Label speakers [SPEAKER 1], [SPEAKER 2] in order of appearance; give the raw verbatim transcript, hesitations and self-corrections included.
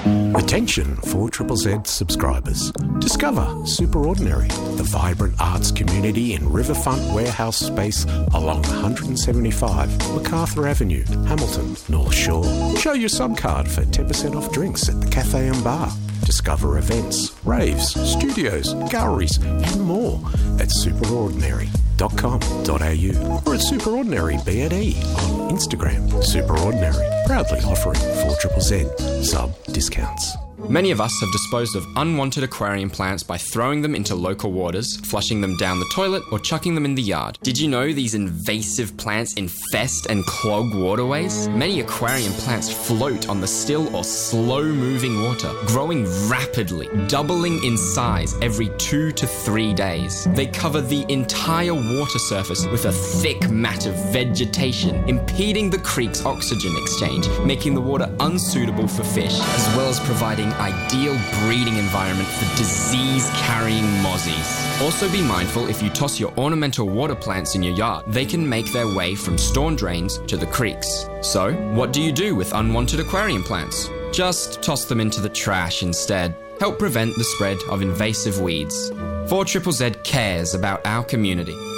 [SPEAKER 1] Attention four Z Z subscribers. Discover Superordinary, the vibrant arts community in riverfront warehouse space along one seventy-five MacArthur Avenue, Hamilton, North Shore. Show your subcard for ten percent off drinks at the Cafe and Bar. Discover events, raves, studios, galleries and more at superordinary dot com dot a u or at Superordinary B and E on Instagram. Superordinary, proudly offering four Z Z sub discounts.
[SPEAKER 2] Many of us have disposed of unwanted aquarium plants by throwing them into local waters, flushing them down the toilet, or chucking them in the yard. Did you know these invasive plants infest and clog waterways? Many aquarium plants float on the still or slow-moving water, growing rapidly, doubling in size every two to three days. They cover the entire water surface with a thick mat of vegetation, impeding the creek's oxygen exchange, making the water unsuitable for fish, as well as providing ideal breeding environment for disease-carrying mozzies. Also be mindful if you toss your ornamental water plants in your yard, they can make their way from storm drains to the creeks. So, what do you do with unwanted aquarium plants? Just toss them into the trash instead. Help prevent the spread of invasive weeds. four Z Z Z cares about our community.